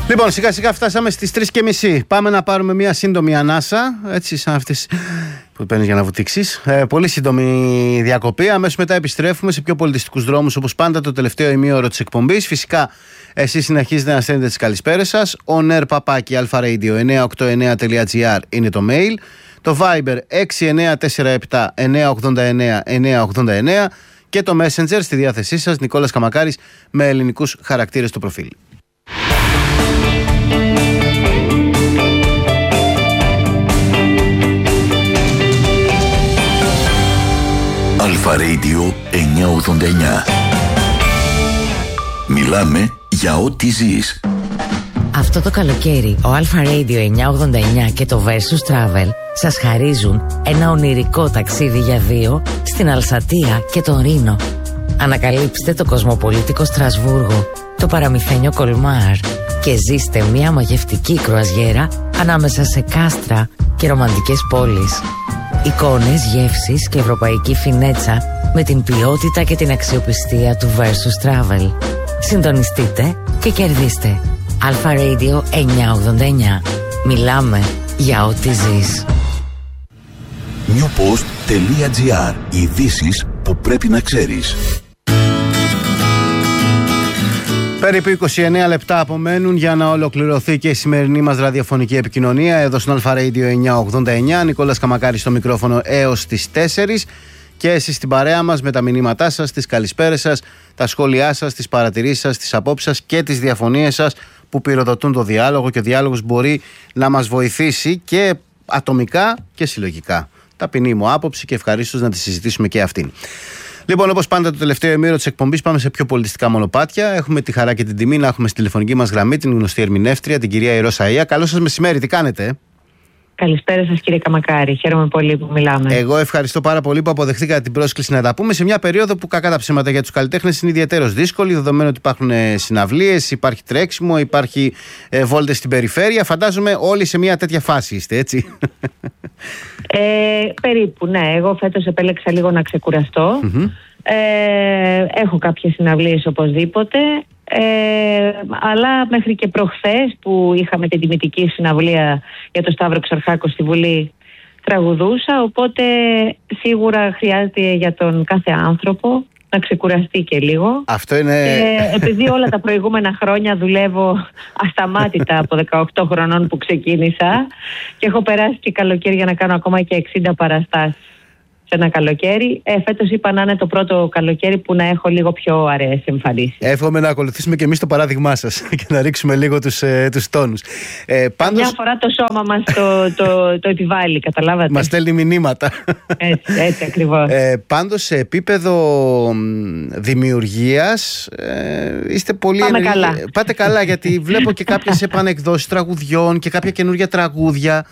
Λοιπόν, σιγά σιγά φτάσαμε στις 3:30. Πάμε να πάρουμε μια σύντομη ανάσα, έτσι σαν αυτές που παίρνεις για να βουτήξεις. Πολύ σύντομη διακοπή. Αμέσως μετά επιστρέφουμε σε πιο πολιτιστικούς δρόμους, όπως πάντα το τελευταίο ημίωρο της εκπομπής. Φυσικά εσείς συνεχίζετε να στέλνετε τις καλησπέρες σας. onair@alpharadio989.gr είναι το mail. Το Viber 6947 989 989 και το Messenger στη διάθεσή σας, Νικόλας Καμακάρης, με ελληνικούς χαρακτήρες στο προφίλ. Αλφα Radio 989. Μιλάμε για ό,τι ζεις. Αυτό το καλοκαίρι ο Αλφα Radio 989 και το Versus Travel σας χαρίζουν ένα ονειρικό ταξίδι για δύο στην Αλσατία και τον Ρήνο. Ανακαλύψτε το κοσμοπολίτικο Στρασβούργο, το παραμυθένιο Κολμάρ και ζήστε μια μαγευτική κρουαζιέρα ανάμεσα σε κάστρα και ρομαντικές πόλεις. Εικόνες, γεύσεις και ευρωπαϊκή φινέτσα με την ποιότητα και την αξιοπιστία του Versus Travel. Συντονιστείτε και κερδίστε. Αλφα Radio 989. Μιλάμε για ό,τι ζεις. newpost.gr. Ειδήσεις που πρέπει να ξέρεις. Περίπου 29 λεπτά απομένουν για να ολοκληρωθεί και η σημερινή μας ραδιοφωνική επικοινωνία εδώ στον Αλφα Radio 989. Νικόλας Καμακάρης στο μικρόφωνο έως τις 4 και εσείς στην παρέα μας με τα μηνύματά σας, τις καλησπέρες σας, τα σχόλιά σας, τις παρατηρήσεις σας, τις απόψεις σας και τις διαφωνίες σας που πυροδοτούν το διάλογο, και ο διάλογος μπορεί να μας βοηθήσει και ατομικά και συλλογικά. Ταπεινή μου άποψη και ευχαρίστως να τη συζητήσουμε και αυτήν. Λοιπόν, όπως πάντα, το τελευταίο ημίωρο της εκπομπής πάμε σε πιο πολιτιστικά μονοπάτια. Έχουμε τη χαρά και την τιμή να έχουμε στη τηλεφωνική μας γραμμή την γνωστή ερμηνεύτρια, την κυρία Ειρώ Σαΐα. Καλό σας μεσημέρι, τι κάνετε? Καλησπέρα σας, κύριε Καμακάρη. Χαίρομαι πολύ που μιλάμε. Εγώ ευχαριστώ πάρα πολύ που αποδεχτήκατε την πρόσκληση να τα πούμε σε μια περίοδο που, κακά τα ψέματα, για τους καλλιτέχνες είναι ιδιαίτερως δύσκολη, δεδομένου ότι υπάρχουν συναυλίες, υπάρχει τρέξιμο, υπάρχει βόλτες στην περιφέρεια. Φαντάζομαι όλοι σε μια τέτοια φάση είστε, έτσι? Περίπου, ναι. Εγώ φέτος επέλεξα λίγο να ξεκουραστώ. Έχω κάποιες συναυλίες οπωσδήποτε. Αλλά μέχρι και προχθές που είχαμε την τιμητική συναυλία για το Σταύρο Ξαρχάκο στη Βουλή, τραγουδούσα, οπότε σίγουρα χρειάζεται για τον κάθε άνθρωπο να ξεκουραστεί και λίγο. Αυτό είναι... επειδή όλα τα προηγούμενα χρόνια δουλεύω ασταμάτητα από 18 χρονών που ξεκίνησα και έχω περάσει και καλοκαίρια να κάνω ακόμα και 60 παραστάσεις σε ένα καλοκαίρι. Φέτος είπα να είναι το πρώτο καλοκαίρι που να έχω λίγο πιο ωραίες εμφανίσεις. Εύχομαι να ακολουθήσουμε και εμείς το παράδειγμά σας και να ρίξουμε λίγο τους τόνους. Μια φορά το σώμα μας το επιβάλλει, καταλάβατε. Μας στέλνει μηνύματα. Έτσι ακριβώς. Πάντως σε επίπεδο δημιουργίας είστε πολύ Πάτε καλά, γιατί βλέπω και κάποιες επανεκδόσεις τραγουδιών και κάποια καινούργια τραγούδια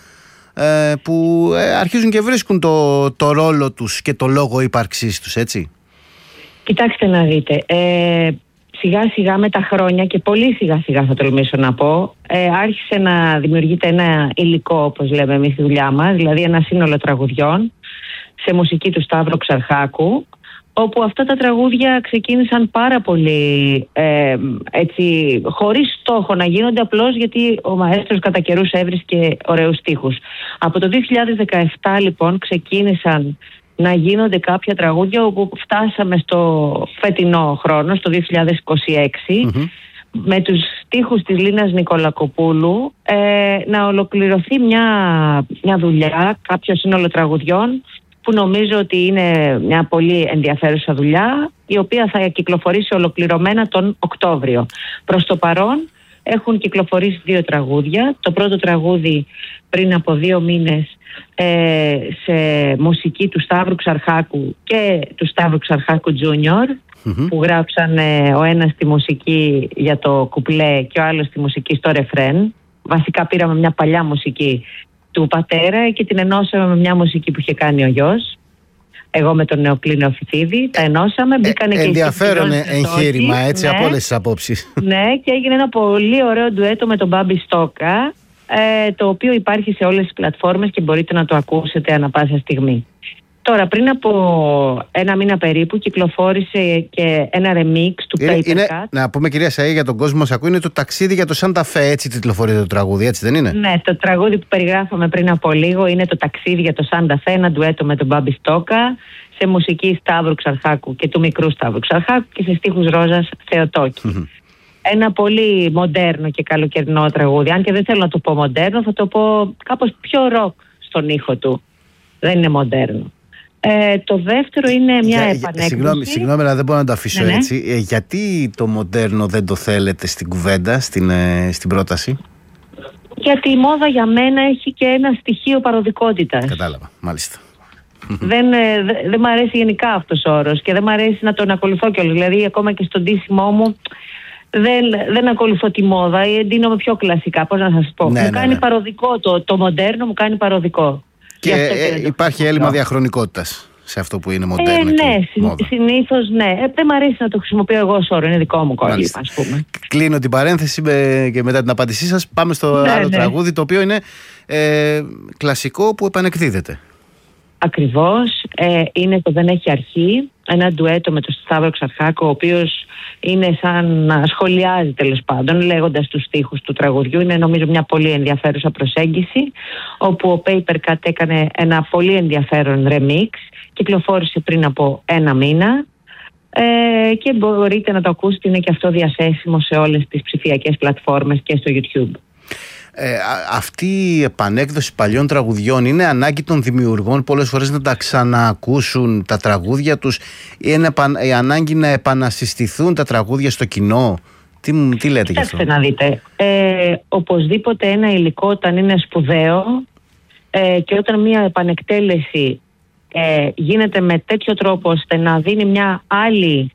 που αρχίζουν και βρίσκουν το ρόλο τους και το λόγο ύπαρξής τους, έτσι. Κοιτάξτε να δείτε, σιγά σιγά με τα χρόνια, και πολύ σιγά σιγά θα τολμήσω να πω, άρχισε να δημιουργείται ένα υλικό, όπως λέμε εμείς στη δουλειά μας, δηλαδή ένα σύνολο τραγουδιών σε μουσική του Σταύρου Ξαρχάκου, όπου αυτά τα τραγούδια ξεκίνησαν πάρα πολύ έτσι, χωρίς στόχο να γίνονται, απλώς γιατί ο μαέστρος κατά καιρούς έβρισκε ωραίους στίχους. Από το 2017 λοιπόν ξεκίνησαν να γίνονται κάποια τραγούδια, όπου φτάσαμε στο φετινό χρόνο, στο 2026, με τους στίχους της Λίνας Νικολακοπούλου, να ολοκληρωθεί μια δουλειά, κάποιο σύνολο τραγουδιών, που νομίζω ότι είναι μια πολύ ενδιαφέρουσα δουλειά, η οποία θα κυκλοφορήσει ολοκληρωμένα τον Οκτώβριο. Προς το παρόν έχουν κυκλοφορήσει 2 τραγούδια. Το πρώτο τραγούδι πριν από 2 μήνες σε μουσική του Σταύρου Ξαρχάκου και του Σταύρου Ξαρχάκου Junior, που γράψαν ο ένας τη μουσική για το κουπλέ και ο άλλος τη μουσική στο ρεφρέν. Βασικά πήραμε μια παλιά μουσική του πατέρα και την ενώσαμε με μια μουσική που είχε κάνει ο γιος. Εγώ με τον Νεοκλήνιο Φιθίδη. Τα ενώσαμε, μπήκανε και ενδιαφέρον εγχείρημα, έτσι, ναι, από όλες τις απόψεις. Ναι, και έγινε ένα πολύ ωραίο ντουέτο με τον Μπάμπη Στόκα, το οποίο υπάρχει σε όλες τις πλατφόρμες και μπορείτε να το ακούσετε ανά πάσα στιγμή. Τώρα, πριν από ένα μήνα περίπου, κυκλοφόρησε και ένα remix του Paper Cut. Να πούμε, κυρία Σαΐ, για τον κόσμο μας ακούει, είναι το ταξίδι για το Santa Fe, έτσι τιτλοφορείται το τραγούδι, έτσι δεν είναι? Ναι, το τραγούδι που περιγράφαμε πριν από λίγο είναι το ταξίδι για το Santa Fe, ένα ντουέτο με τον Μπάμπη Στόκα, σε μουσική Σταύρου Ξαρχάκου και του μικρού Σταύρου Ξαρχάκου και σε στίχους Ρόζας Θεοτόκη. Ένα πολύ μοντέρνο και καλοκαιρινό τραγούδι. Αν και δεν θέλω να το πω μοντέρνο, θα το πω κάπως πιο ροκ στον ήχο του. Δεν είναι μοντέρνο. Το δεύτερο είναι μια επανέκδοση. Συγγνώμη, αλλά δεν μπορώ να το αφήσω έτσι. Γιατί το μοντέρνο δεν το θέλετε στην κουβέντα, στην πρόταση? Γιατί η μόδα για μένα έχει και ένα στοιχείο παροδικότητας. Κατάλαβα, μάλιστα. Δεν μ' αρέσει γενικά αυτός ο όρος και δεν μ' αρέσει να τον ακολουθώ κιόλας. Δηλαδή, ακόμα και στον ντύσιμό μου δεν ακολουθώ τη μόδα ή ντύνομαι πιο κλασικά. Πώς να σας πω. Μου κάνει παροδικό το μοντέρνο, μου κάνει παροδικό. Και υπάρχει έλλειμμα διαχρονικότητας σε αυτό που είναι μοντέρνο. Ναι, συνήθως ναι. Δεν μ' αρέσει να το χρησιμοποιώ εγώ ως όρο. Είναι δικό μου κόλλημα, ας πούμε. Κλείνω την παρένθεση και μετά την απάντησή σας πάμε στο άλλο τραγούδι, το οποίο είναι κλασικό που επανεκδίδεται. Ακριβώς. Είναι το «Δεν έχει αρχή». Ένα ντουέτο με τον Σταύρο Ξαρχάκο, ο οποίος είναι σαν να σχολιάζει, τέλος πάντων, λέγοντας τους στίχους του τραγουδιού. Είναι, νομίζω, μια πολύ ενδιαφέρουσα προσέγγιση, όπου ο Paper Cut έκανε ένα πολύ ενδιαφέρον remix. Κυκλοφόρησε πριν από ένα μήνα και μπορείτε να το ακούσετε. Είναι και αυτό διαθέσιμο σε όλες τις ψηφιακές πλατφόρμες και στο YouTube. Αυτή η επανέκδοση παλιών τραγουδιών είναι ανάγκη των δημιουργών πολλές φορές να τα ξαναακούσουν τα τραγούδια τους, ή είναι η ανάγκη να επανασυστηθούν τα τραγούδια στο κοινό? Τι λέτε γι' αυτό? Κοιτάξτε να δείτε, οπωσδήποτε ένα υλικό όταν είναι σπουδαίο και όταν μια επανεκτέλεση γίνεται με τέτοιο τρόπο ώστε να δίνει μια άλλη,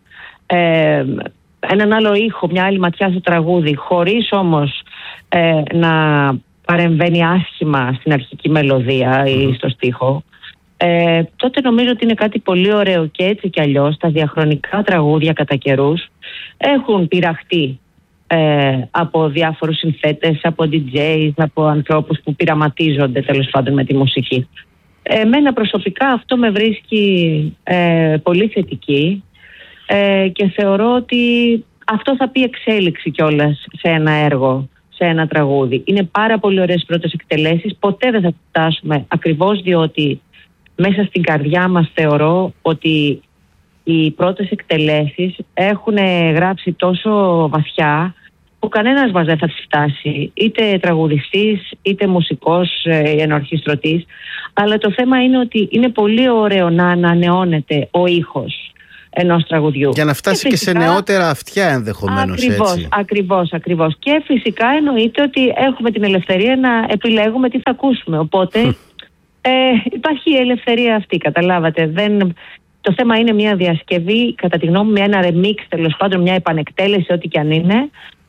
έναν άλλο ήχο, μια άλλη ματιά στο τραγούδι, χωρίς όμως να παρεμβαίνει άσχημα στην αρχική μελωδία ή στο στίχο, τότε νομίζω ότι είναι κάτι πολύ ωραίο. Και έτσι κι αλλιώς τα διαχρονικά τραγούδια κατά καιρούς έχουν πειραχτεί από διάφορους συνθέτες, από DJs, από ανθρώπους που πειραματίζονται τέλος πάντων με τη μουσική. Εμένα προσωπικά αυτό με βρίσκει πολύ θετική και θεωρώ ότι αυτό θα πει εξέλιξη κιόλας σε ένα έργο, σε ένα τραγούδι. Είναι πάρα πολύ ωραίες πρώτες εκτελέσεις, ποτέ δεν θα φτάσουμε, ακριβώς διότι μέσα στην καρδιά μας θεωρώ ότι οι πρώτες εκτελέσεις έχουν γράψει τόσο βαθιά που κανένας μας δεν θα τις φτάσει, είτε τραγουδιστής, είτε μουσικός, ενορχιστρωτής. Αλλά το θέμα είναι ότι είναι πολύ ωραίο να ανανεώνεται ο ήχος ενός τραγουδιού. Για να φτάσει και φυσικά, και σε νεότερα αυτιά ενδεχομένως. Ακριβώς. Και φυσικά εννοείται ότι έχουμε την ελευθερία να επιλέγουμε τι θα ακούσουμε. Οπότε υπάρχει η ελευθερία αυτή, καταλάβατε. Το θέμα είναι μια διασκευή, κατά τη γνώμη μου, ένα remix, τέλος πάντων, μια επανεκτέλεση, ό,τι και αν είναι,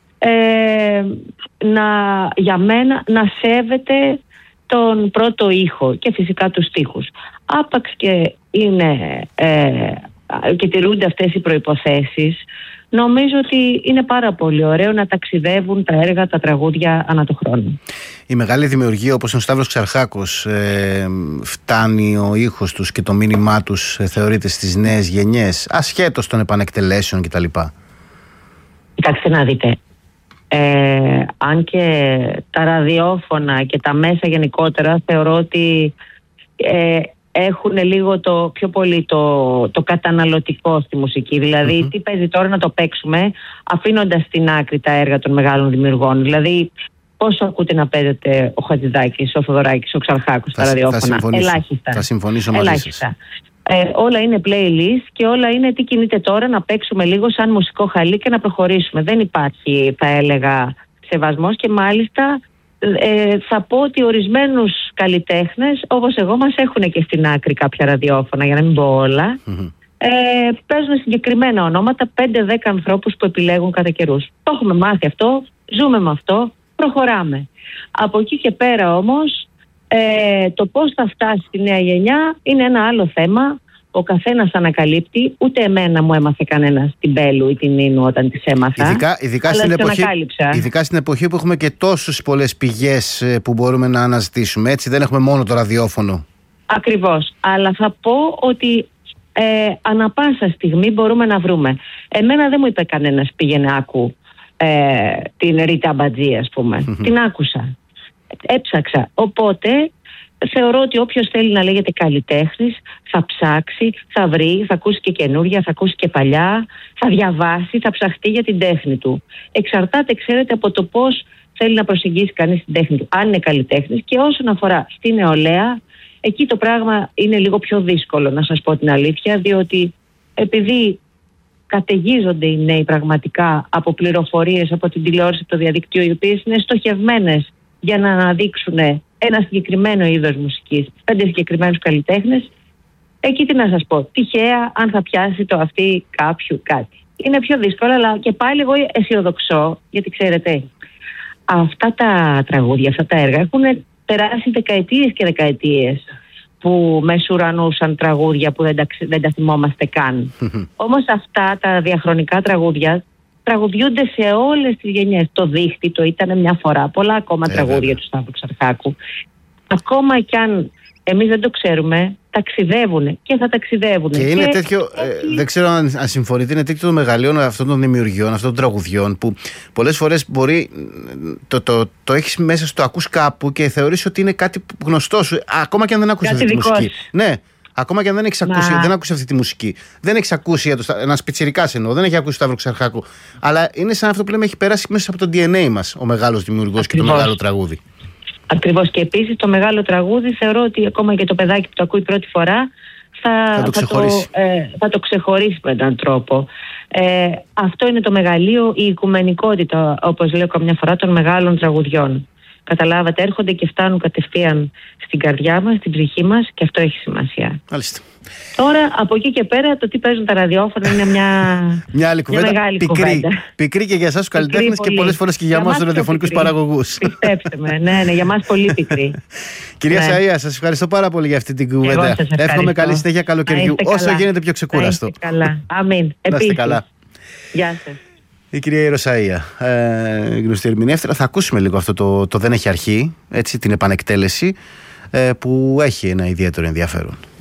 για μένα να σέβεται τον πρώτο ήχο και φυσικά τους στίχους. Άπαξ και είναι και τηρούνται αυτές οι προϋποθέσεις, νομίζω ότι είναι πάρα πολύ ωραίο να ταξιδεύουν τα έργα, τα τραγούδια ανά το χρόνο. Η μεγάλη δημιουργία όπως είναι ο Σταύρος Ξαρχάκος, φτάνει ο ήχος τους και το μήνυμά τους, θεωρείται, στις νέες γενιές, ασχέτως των επανεκτελέσεων κτλ? Κοιτάξτε να δείτε, αν και τα ραδιόφωνα και τα μέσα γενικότερα θεωρώ ότι έχουν λίγο το πιο πολύ το καταναλωτικό στη μουσική. Δηλαδή, τι παίζει τώρα να το παίξουμε, αφήνοντας στην άκρη τα έργα των μεγάλων δημιουργών. Δηλαδή, πόσο ακούτε να παίζετε ο Χατζηδάκης, ο Θοδωράκης, ο Ξαρχάκος στα ραδιόφωνα? Ελάχιστα. Θα συμφωνήσω μαζί σας. Όλα είναι playlist και όλα είναι τι κινείται τώρα, να παίξουμε λίγο σαν μουσικό χαλί και να προχωρήσουμε. Δεν υπάρχει, θα έλεγα, σεβασμός και μάλιστα θα πω ότι ορισμένους καλλιτέχνες όπως εγώ μας έχουν και στην άκρη κάποια ραδιόφωνα, για να μην πω όλα. Παίζουν συγκεκριμένα ονόματα, 5-10 ανθρώπους που επιλέγουν κατά καιρούς. Το έχουμε μάθει αυτό, ζούμε με αυτό, προχωράμε. Από εκεί και πέρα όμως το πώς θα φτάσει στη νέα γενιά είναι ένα άλλο θέμα. Ο καθένας ανακαλύπτει, ούτε εμένα μου έμαθε κανένας την Μπέλου ή την Νίνου όταν τις έμαθα. Ειδικά στην εποχή που έχουμε και τόσες πολλές πηγές που μπορούμε να αναζητήσουμε. Έτσι, δεν έχουμε μόνο το ραδιόφωνο. Ακριβώς. Αλλά θα πω ότι ανά πάσα στιγμή μπορούμε να βρούμε. Εμένα δεν μου είπε κανένας πήγαινε άκου την Ρίτα Αμπατζή, ας πούμε. Την άκουσα. Έψαξα. Οπότε θεωρώ ότι όποιος θέλει να λέγεται καλλιτέχνης θα ψάξει, θα βρει, θα ακούσει και καινούρια, θα ακούσει και παλιά, θα διαβάσει, θα ψαχτεί για την τέχνη του. Εξαρτάται, ξέρετε, από το πώς θέλει να προσεγγίσει κανείς την τέχνη του, αν είναι καλλιτέχνης. Και όσον αφορά στη νεολαία, εκεί το πράγμα είναι λίγο πιο δύσκολο, να σας πω την αλήθεια, διότι επειδή καταιγίζονται οι νέοι πραγματικά από πληροφορίες, από την τηλεόραση, από το διαδίκτυο, οι οποίες είναι στοχευμένες για να αναδείξουν ένα συγκεκριμένο είδος μουσικής, 5 συγκεκριμένους καλλιτέχνες, εκεί τι να σας πω, τυχαία αν θα πιάσει το αυτί κάποιου κάτι. Είναι πιο δύσκολο, αλλά και πάλι εγώ αισιοδοξώ, γιατί ξέρετε, αυτά τα τραγούδια, αυτά τα έργα έχουν περάσει δεκαετίες και δεκαετίες που μεσουρανούσαν τραγούδια που δεν τα θυμόμαστε καν. Όμως αυτά τα διαχρονικά τραγούδια τραγουδιούνται σε όλες τις γενιές. Το Δίχτυ, το Ήταν μια φορά, πολλά ακόμα τραγούδια του Σταύρου Ξαρχάκου. Ακόμα κι αν εμείς δεν το ξέρουμε, ταξιδεύουν και θα ταξιδεύουν. Και είναι τέτοιο, δεν ξέρω αν συμφωνείτε, είναι τέτοιο το μεγαλείο αυτών των δημιουργιών, αυτών των τραγουδιών, που πολλές φορές μπορεί το έχεις μέσα στο ακούς κάπου και θεωρείς ότι είναι κάτι γνωστό σου, ακόμα και αν δεν άκουσες αυτή τη μουσική. Ναι. Ακόμα και αν δεν έχεις ακούσει, δεν άκουσες αυτή τη μουσική. Δεν έχεις ακούσει ένα πιτσιρικάς εννοώ, δεν έχει ακούσει Σταύρο Ξαρχάκου. Αλλά είναι σαν αυτό που λέμε, έχει περάσει μέσα από το DNA μας ο μεγάλος δημιουργός και το μεγάλο τραγούδι. Ακριβώς. Και επίσης το μεγάλο τραγούδι θεωρώ ότι ακόμα και το παιδάκι που το ακούει πρώτη φορά θα το ξεχωρίσει με έναν τρόπο. Αυτό είναι το μεγαλείο, η οικουμενικότητα, όπως λέω καμιά φορά, των μεγάλων τραγουδιών. Καταλάβατε, έρχονται και φτάνουν κατευθείαν στην καρδιά μας, στην ψυχή μας, και αυτό έχει σημασία. Μάλιστα. Τώρα, από εκεί και πέρα, το τι παίζουν τα ραδιόφωνα είναι μια άλλη κουβέντα. Πικρή και για εσάς τους καλλιτέχνες και πολλές φορές και για εμάς τους ραδιοφωνικούς παραγωγούς. Πιστέψτε με, ναι, για μας πολύ πικρή. Κυρία Σαΐα, σας ευχαριστώ πάρα πολύ για αυτή την κουβέντα. Εύχομαι καλή συνέχεια καλοκαιριού, όσο γίνεται πιο ξεκούραστο. Καλά. Αμήν. Επίσης. Γεια σας. Η κυρία Ιεροσαΐα, γνωστή ερμηνεύτρια. Θα ακούσουμε λίγο αυτό το «Δεν έχει αρχή», έτσι, την επανεκτέλεση, που έχει ένα ιδιαίτερο ενδιαφέρον.